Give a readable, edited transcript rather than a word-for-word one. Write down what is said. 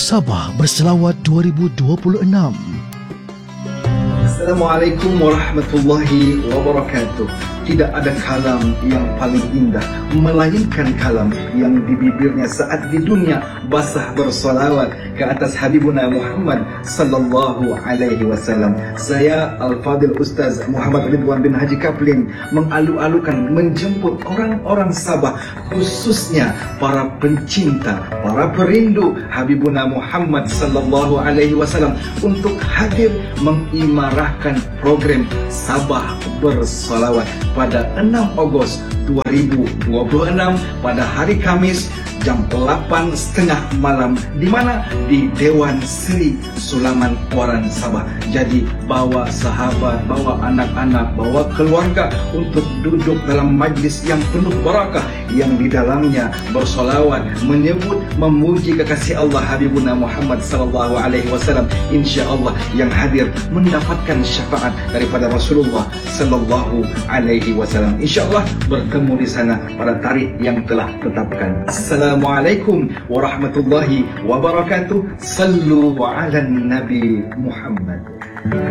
Sabah Berselawat 2026. Assalamualaikum warahmatullahi wabarakatuh. Tidak ada kalam yang paling indah melainkan kalam yang di bibirnya saat di dunia basah bersolawat ke atas Habibuna Muhammad sallallahu alaihi wasallam. Saya Al-Fadil Ustaz Muhammad Ridwan bin Haji Kaplin mengalu-alukan menjemput orang-orang Sabah, khususnya para pencinta, para perindu Habibuna Muhammad sallallahu alaihi wasallam untuk hadir mengimarahkan program Sabah Bersolawat pada 6 Ogos 2026 pada hari Kamis jam 8.30 malam, di mana di Dewan Seri Sulaman Kuaran Sabah. Jadi bawa sahabat, bawa anak-anak, bawa keluarga untuk duduk dalam majlis yang penuh barakah, yang di dalamnya bersolawat, menyebut, memuji kekasih Allah Habibuna Muhammad sallallahu alaihi wasallam. Insya-Allah yang hadir mendapatkan syafaat daripada Rasulullah sallallahu alaihi wasallam. Insya-Allah bertemu di sana pada tarikh yang telah tetapkan. Assalamualaikum warahmatullahi wabarakatuh. Sallu ala Nabi Muhammad.